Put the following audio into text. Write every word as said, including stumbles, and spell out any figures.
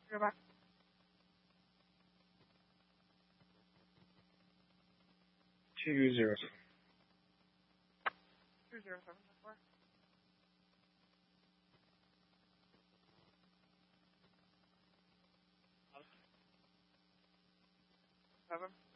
Go back. Two zero seven. Two zero seven four. Seven.